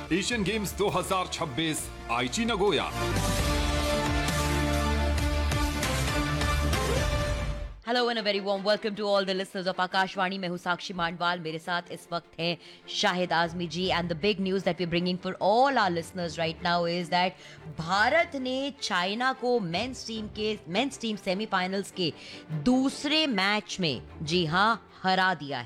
Asian games 2026 आईची Nagoya. Hello and a very warm welcome to all the listeners of Akashvani. मैं हूं साक्षी मांडवाल, मेरे साथ इस वक्त हैं शाहिद आजमी जी। And the big news that we are bringing for all our listeners right now is that Bharat ने China को मेंस टीम सेमीफाइनल्स के दूसरे मैच में जी हां हरा दिया है।